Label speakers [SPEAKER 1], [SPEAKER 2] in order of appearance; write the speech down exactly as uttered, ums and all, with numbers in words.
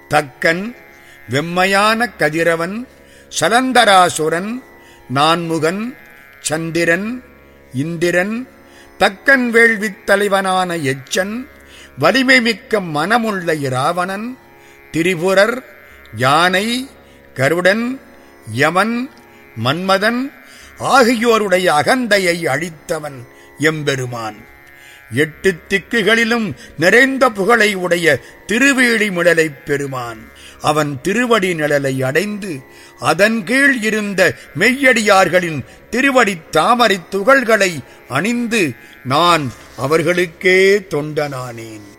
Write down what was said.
[SPEAKER 1] தக்கன், வெம்மையான கதிரவன், சலந்தராசுரன், நான்முகன், சந்திரன், இந்திரன், தக்கன் வேள்வித் தலைவனான எச்சன், வலிமை மிக்க மனமுள்ள இராவணன், திரிபுரர், யானை, கருடன், யமன், மன்மதன் ஆகியோருடைய அகந்தையை அழித்தவன் எம்பெருமான். எட்டு திக்குகளிலும் நிறைந்த புகழை உடைய திருவேழிமிழலைப் பெருமான். அவன் திருவடி நிழலை அடைந்து அதன் கீழ் இருந்த மெய்யடியார்களின் திருவடித் தாமரைத் துகள்களை அணிந்து நான் அவர்களுக்கே தொண்டனானேன்.